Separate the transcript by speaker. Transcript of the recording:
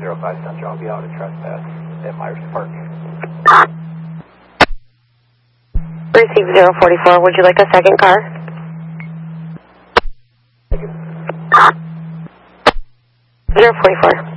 Speaker 1: 05 Central. I'll be out at trespass at Myers Park.
Speaker 2: Receive 044. Would you like a second car?
Speaker 1: Thank you.
Speaker 2: 044.